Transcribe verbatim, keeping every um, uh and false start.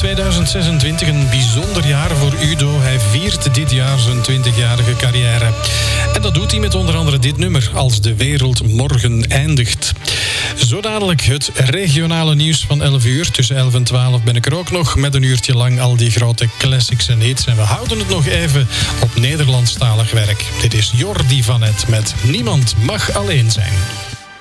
tweeduizend zesentwintig een bijzonder jaar voor Udo. Hij viert dit jaar zijn twintigjarige carrière. En dat doet hij met onder andere dit nummer, Als de wereld morgen eindigt. Zo dadelijk het regionale nieuws van elf uur. Tussen elf en twaalf ben ik er ook nog met een uurtje lang al die grote classics en hits. En we houden het nog even op Nederlandstalig werk. Dit is Jordi van Het met Niemand mag alleen zijn.